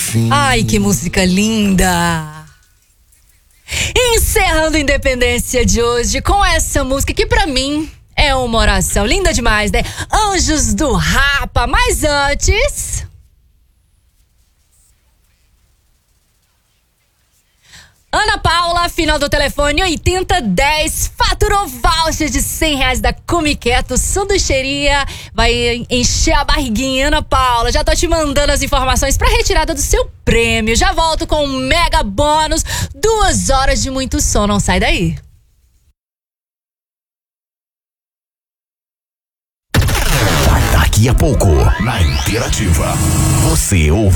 fim. Ai, que música linda! Encerrando a Independência de hoje com essa música que pra mim é uma oração. Linda demais, né? Anjos do Rapa. Mas antes... Ana Paula, final do telefone 8010, faturou voucher de R$100 da Comiqueto Sanduicheria. Vai encher a barriguinha, Ana Paula. Já tô te mandando as informações pra retirada do seu prêmio. Já volto com um mega bônus, 2 horas de muito som. Não sai daí. Daqui a pouco, na Interativa, você ouve